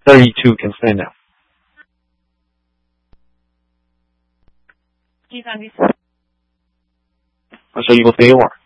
32 can stand now. He's on before. So you will stay or?